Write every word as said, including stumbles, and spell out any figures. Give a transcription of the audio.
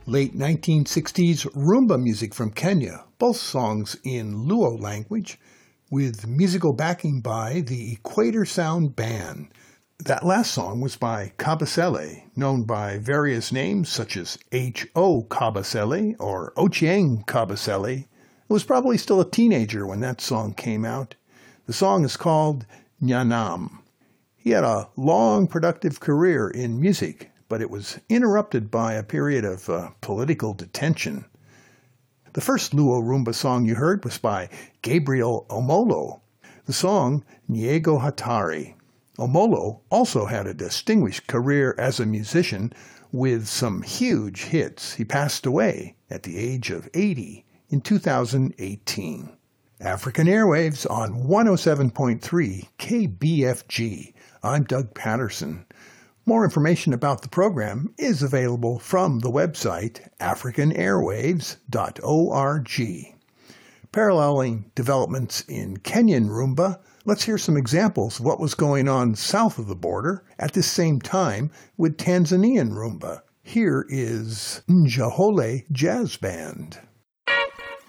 Late nineteen sixties Rumba music from Kenya, both songs in Luo language, with musical backing by the Equator Sound Band. That last song was by Kabasele, known by various names such as H O Kabasele or Ochieng Kabasele. He was probably still a teenager when that song came out. The song is called Nyanam. He had a long, productive career in music, but it was interrupted by a period of uh, political detention. The first Luo Rumba song you heard was by Gabriel Omolo, the song Niego Hatari. Omolo also had a distinguished career as a musician with some huge hits. He passed away at the age of eighty in two thousand eighteen. African Airwaves on one oh seven point three K B F G. I'm Doug Patterson. More information about the program is available from the website african airwaves dot org. Paralleling developments in Kenyan Rumba, let's hear some examples of what was going on south of the border at the same time with Tanzanian Rumba. Here is Njahole Jazz Band.